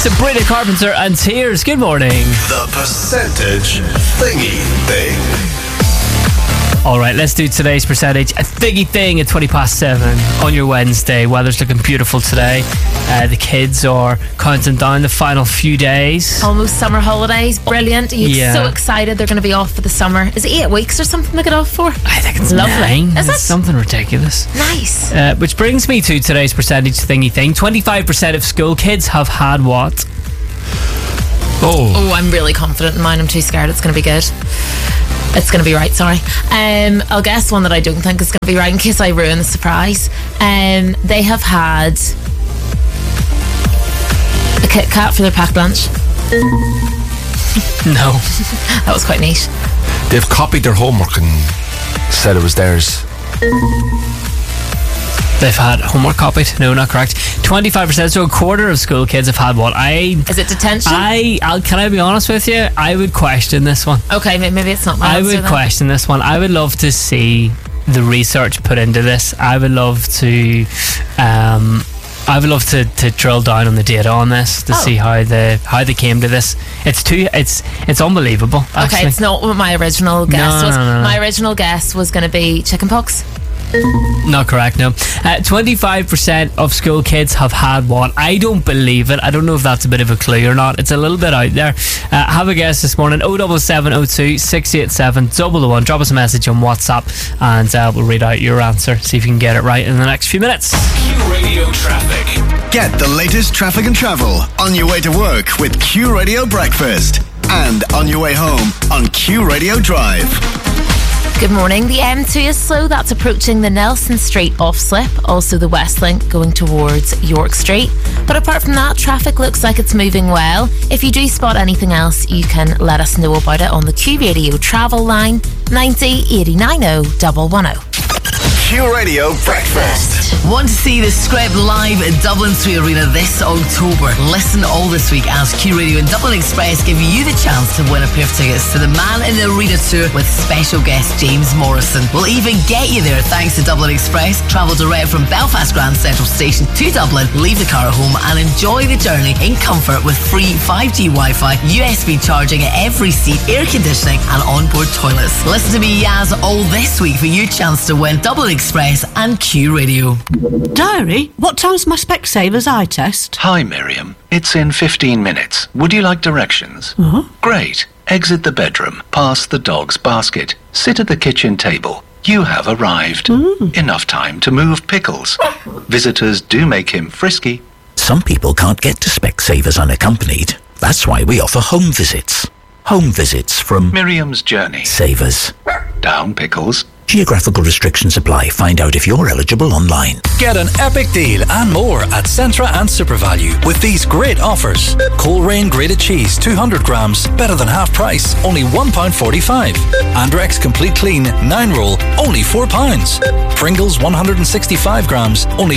Sabrina Carpenter and Tears. Good morning. The percentage thingy thing. Alright, let's do today's percentage. A thingy thing at 7:20 on your Wednesday. Weather's looking beautiful today. The kids are counting down the final few days. Almost summer holidays. Brilliant. You're so excited they're going to be off for the summer. Is it 8 weeks or something they get off for? I think it's lovely. 9. Is it's it? something ridiculous. Nice. Which brings me to today's percentage thingy thing. 25% of school kids have had what? Oh, I'm really confident in mine. I'm too scared it's going to be good. It's going to be right, sorry. I'll guess one that I don't think is going to be right in case I ruin the surprise. They have had a Kit Kat for their packed lunch. No. That was quite neat. They've copied their homework and said it was theirs. They've had homework copied. No, not correct. 25%, so a quarter of school kids have had what? Is it detention? Can I be honest with you? I would question this one. Okay, maybe it's not my answer. I would question this one. I would love to see the research put into this. I would love to drill down on the data on this to see how they came to this. It's unbelievable. Actually. Okay, it's not what my original guess was. No. My original guess was going to be chickenpox. Not correct, no. 25% of school kids have had what? I don't believe it. I don't know if that's a bit of a clue or not. It's a little bit out there. Have a guess this morning. 07702 687 111. Drop us a message on WhatsApp and we'll read out your answer. See if you can get it right in the next few minutes. Q Radio Traffic. Get the latest traffic and travel on your way to work with Q Radio Breakfast and on your way home on Q Radio Drive. Good morning. The M2 is slow. That's approaching the Nelson Street off-slip. Also the West Link going towards York Street. But apart from that, traffic looks like it's moving well. If you do spot anything else, you can let us know about it on the Q Radio travel line 90 89 110. Q Radio Breakfast. Want to see the Script live at Dublin 3 Arena this October? Listen all this week as Q Radio and Dublin Express give you the chance to win a pair of tickets to the Man in the Arena tour with special guest James Morrison. We'll even get you there thanks to Dublin Express. Travel direct from Belfast Grand Central Station to Dublin, leave the car at home and enjoy the journey in comfort with free 5G Wi-Fi, USB charging at every seat, air conditioning and onboard toilets. Listen to me, Yaz, all this week for your chance to win Dublin Express and Q Radio. Diary, what time's my Specsavers eye test? Hi, Miriam. It's in 15 minutes. Would you like directions? Great. Exit the bedroom, past the dog's basket, sit at the kitchen table. You have arrived. Enough time to move pickles. Visitors do make him frisky. Some people can't get to Specsavers unaccompanied. That's why we offer home visits. Home visits from Miriam's Journey. Savers. Down pickles. Geographical restrictions apply. Find out if you're eligible online. Get an epic deal and more at Centra and SuperValue with these great offers. Coleraine grated cheese 200 grams, better than half price, only £1.45. Andrex Complete Clean 9 roll, only £4. Pringles 165 grams, only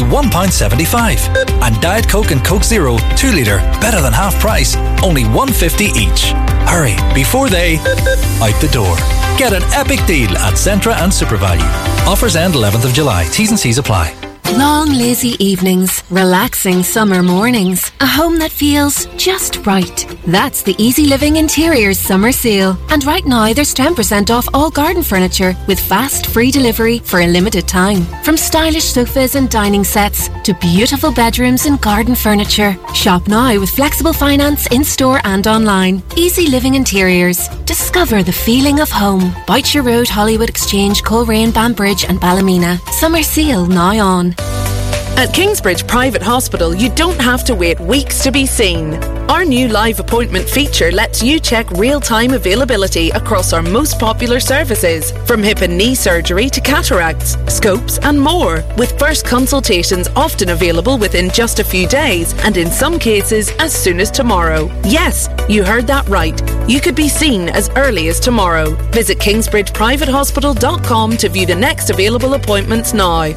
£1.75. And Diet Coke and Coke Zero 2 litre, better than half price, only £1.50 each. Hurry, before they out the door. Get an epic deal at Centra and SuperValue. Offers end 11th of July. T's and C's apply. Long, lazy evenings, relaxing summer mornings, a home that feels just right. That's the Easy Living Interiors summer sale. And right now there's 10% off all garden furniture with fast free delivery for a limited time. From stylish sofas and dining sets to beautiful bedrooms and garden furniture. Shop now with flexible finance in-store and online. Easy Living Interiors. Discover the feeling of home. Boucher Road, Hollywood Exchange, Coleraine, Banbridge and Ballymena. Summer sale now on. At Kingsbridge Private Hospital, you don't have to wait weeks to be seen. Our new live appointment feature lets you check real-time availability across our most popular services, from hip and knee surgery to cataracts, scopes and more, with first consultations often available within just a few days and in some cases as soon as tomorrow. Yes, you heard that right. You could be seen as early as tomorrow. Visit kingsbridgeprivatehospital.com to view the next available appointments now.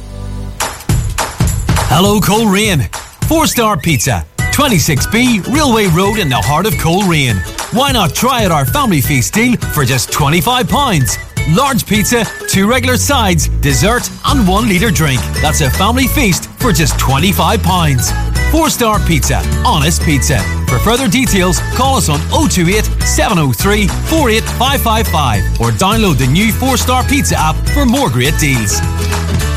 Hello, Coleraine. 4-star pizza. 26B Railway Road in the heart of Coleraine. Why not try out our family feast deal for just £25? Large pizza, 2 regular sides, dessert and 1 litre drink. That's a family feast for just £25. 4-Star Pizza, honest pizza. For further details, call us on 028 703 48555 or download the new 4-Star Pizza app for more great deals.